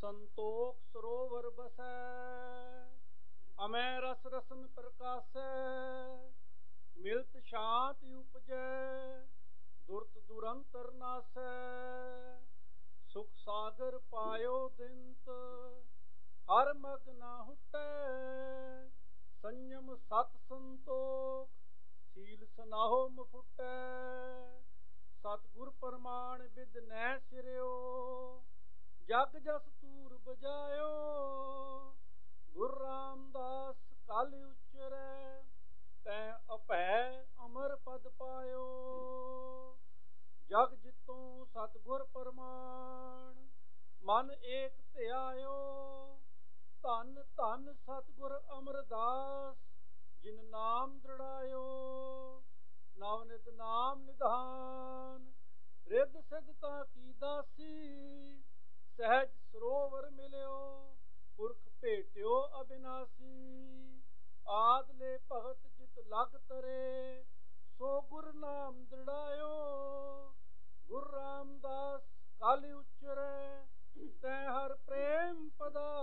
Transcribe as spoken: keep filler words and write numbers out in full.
संतोख सरोवर बसै, अमै रस रसन प्रकाशै, मिलत शांति उपजै, दुरत दुरंतर नासै, सुख सागर पायो दिंत, हर मग ना हुटै, संयम सत संतोख, सील सनाहो मुफुटै, सतगुर प्रमाण बिद नै सिरियो, जग जस तूर बजायो, गुरु रामदास कल उचरै, तै अपै अमर पद पायो, जग जितों सतगुर प्रमाण, मन एक ध्यायो, धन धन सतगुर अमरदास, जिन नाम दृढ़ायो, नवनित नाम निधान, रिद सिद्धता की दासी, सहज सरोवर मिलियो, पुरख भेटियो अविनाशी, आद ले भगत जित लग तरे, सो गुर नाम दृढ़ायो, गुरु रामदास कल उचरै, तै हर प्रेम पदा